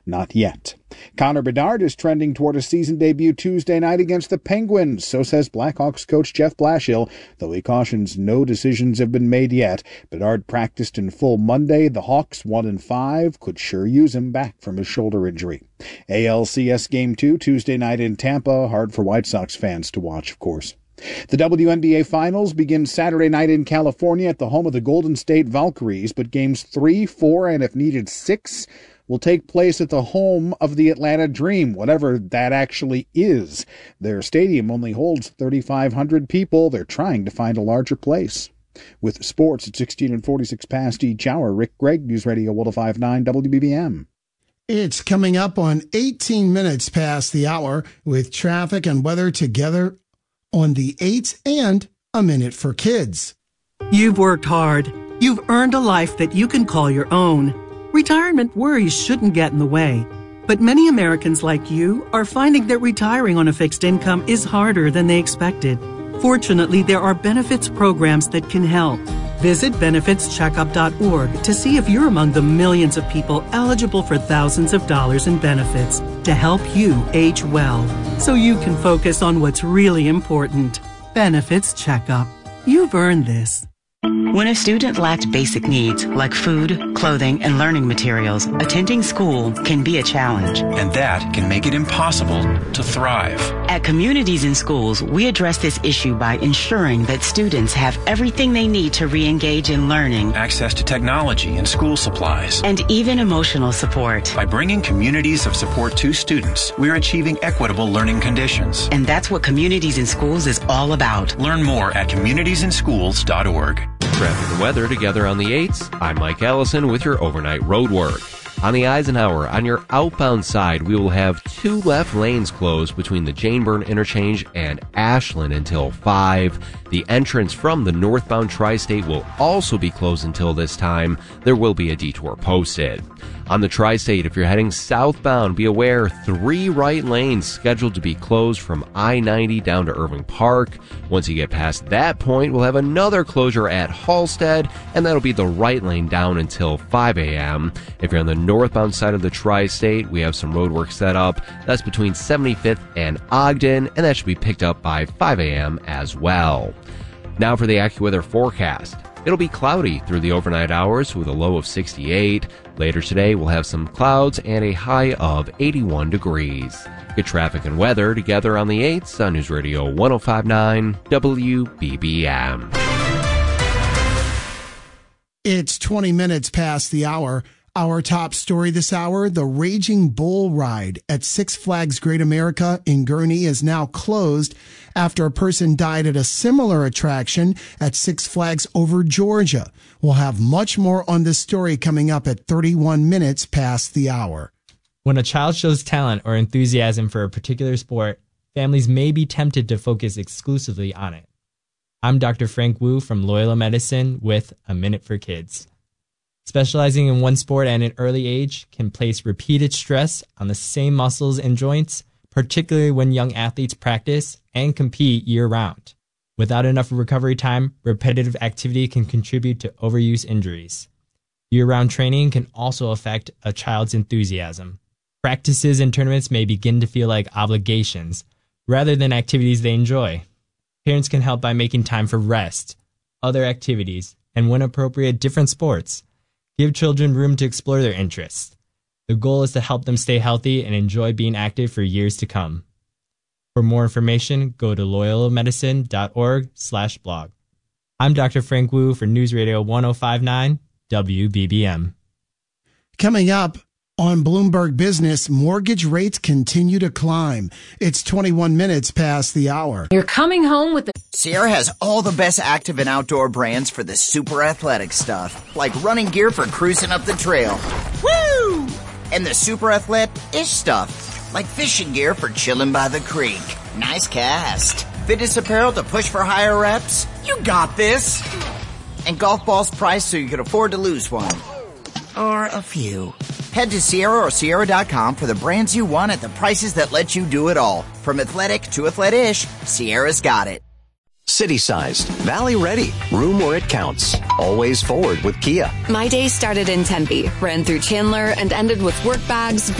Not yet. Connor Bedard is trending toward a season debut Tuesday night against the Penguins, so says Blackhawks coach Jeff Blashill, though he cautions no decisions have been made yet. Bedard practiced in full Monday. The Hawks, 1-5, could sure use him back from his shoulder injury. ALCS Game 2 Tuesday night in Tampa. Hard for White Sox fans to watch, of course. The WNBA Finals begin Saturday night in California at the home of the Golden State Valkyries, but games 3, 4, and if needed 6 will take place at the home of the Atlanta Dream, whatever that actually is. Their stadium only holds 3,500 people. They're trying to find a larger place. With sports at 16 and 46 past each hour, Rick Gregg, News Radio 105.9 WBBM. It's coming up on 18 minutes past the hour with traffic and weather together on the 8th and A Minute for Kids. You've worked hard. You've earned a life that you can call your own. Retirement worries shouldn't get in the way. But many Americans like you are finding that retiring on a fixed income is harder than they expected. Fortunately, there are benefits programs that can help. Visit benefitscheckup.org to see if you're among the millions of people eligible for thousands of dollars in benefits to help you age well, so you can focus on what's really important. Benefits Checkup. You've earned this. When a student lacks basic needs like food, clothing, and learning materials, attending school can be a challenge. And that can make it impossible to thrive. At Communities in Schools, we address this issue by ensuring that students have everything they need to re-engage in learning, access to technology and school supplies, and even emotional support. By bringing communities of support to students, we're achieving equitable learning conditions. And that's what Communities in Schools is all about. Learn more at communitiesInschools.org. Traffic and weather together on the 8s. I'm Mike Allison with your overnight road work. On the Eisenhower, on your outbound side, we will have 2 left lanes closed between the Jane Byrne interchange and Ashland until 5. The entrance from the northbound Tri-State will also be closed until this time. There will be a detour posted. On the Tri-State, if you're heading southbound, be aware 3 right lanes scheduled to be closed from I-90 down to Irving Park. Once you get past that point, we'll have another closure at Halstead, and that'll be the right lane down until 5 a.m. If you're on the northbound side of the Tri-State, we have some road work set up. That's between 75th and Ogden, and that should be picked up by 5 a.m. as well. Now for the AccuWeather forecast. It'll be cloudy through the overnight hours with a low of 68. Later today, we'll have some clouds and a high of 81 degrees. Get traffic and weather together on the 8s on News Radio 105.9 WBBM. It's 20 minutes past the hour. Our top story this hour, the Raging Bull Ride at Six Flags Great America in Gurnee is now closed after a person died at a similar attraction at Six Flags over Georgia. We'll have much more on this story coming up at 31 minutes past the hour. When a child shows talent or enthusiasm for a particular sport, families may be tempted to focus exclusively on it. I'm Dr. Frank Wu from Loyola Medicine with A Minute for Kids. Specializing in one sport at an early age can place repeated stress on the same muscles and joints, particularly when young athletes practice and compete year-round. Without enough recovery time, repetitive activity can contribute to overuse injuries. Year-round training can also affect a child's enthusiasm. Practices and tournaments may begin to feel like obligations rather than activities they enjoy. Parents can help by making time for rest, other activities, and when appropriate, different sports. Give children room to explore their interests. The goal is to help them stay healthy and enjoy being active for years to come. For more information, go to loyolamedicine.org/blog. I'm Dr. Frank Wu for News Radio 105.9 WBBM. Coming up on Bloomberg Business, mortgage rates continue to climb. It's 21 minutes past the hour. You're coming home with the... Sierra has all the best active and outdoor brands for the super athletic stuff, like running gear for cruising up the trail. Woo! And the super athletic-ish stuff, like fishing gear for chilling by the creek. Nice cast. Fitness apparel to push for higher reps. You got this. And golf balls priced so you can afford to lose one. Or a few. Head to Sierra or Sierra.com for the brands you want at the prices that let you do it all. From athletic to athletic-ish, Sierra's got it. City-sized, valley-ready, room where it counts. Always forward with Kia. My day started in Tempe, ran through Chandler, and ended with work bags,